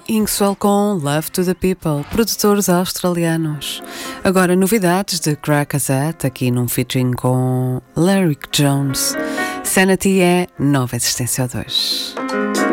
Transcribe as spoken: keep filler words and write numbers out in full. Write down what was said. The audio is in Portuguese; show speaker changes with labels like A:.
A: Inkswell com Love to the People, produtores australianos. Agora novidades de Crackazat, aqui num featuring com Lyric Jones. Sanity é nova existência dois.